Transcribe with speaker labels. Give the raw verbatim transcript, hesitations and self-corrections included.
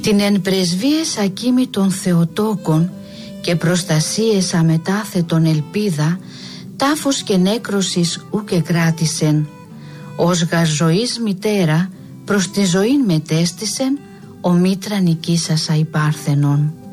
Speaker 1: Την εν πρεσβείες ακίμη των Θεοτόκων και προστασίες αμετάθετον ελπίδα, τάφος και νέκρωσης ούκε κράτησεν. Ως γαρ ζωής μητέρα προς τη ζωήν μετέστησεν, ο μήτρα νικήσασα υπάρθενον.